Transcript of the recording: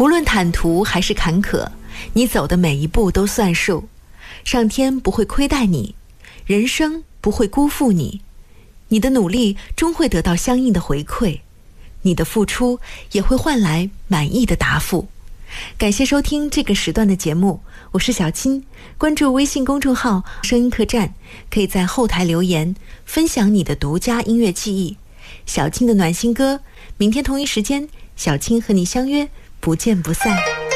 无论坦途还是坎坷，你走的每一步都算数。上天不会亏待你，人生不会辜负你，你的努力终会得到相应的回馈，你的付出也会换来满意的答复。感谢收听这个时段的节目，我是小青。关注微信公众号声音客栈，可以在后台留言分享你的独家音乐记忆。小青的暖心歌，明天同一时间小青和你相约，不见不散。